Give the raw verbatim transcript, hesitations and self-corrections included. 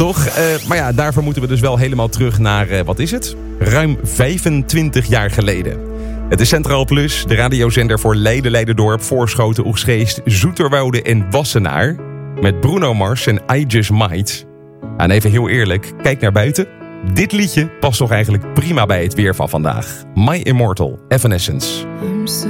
Toch? Uh, maar ja, daarvoor moeten we dus wel helemaal terug naar, uh, wat is het? Ruim vijfentwintig jaar geleden. Het is Centraal Plus, de radiozender voor Leiden, Leiderdorp, Voorschoten, Oegstgeest, Zoeterwoude en Wassenaar. Met Bruno Mars en I Just Might. En even heel eerlijk, kijk naar buiten. Dit liedje past toch eigenlijk prima bij het weer van vandaag. My Immortal, Evanescence.